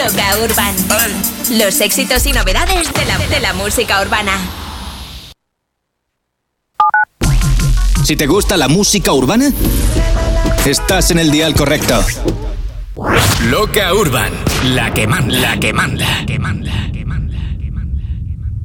Loca Urban. Los éxitos y novedades de la música urbana. Si te gusta la música urbana, estás en el dial correcto. Loca Urban, la que manda, la que manda, la que manda.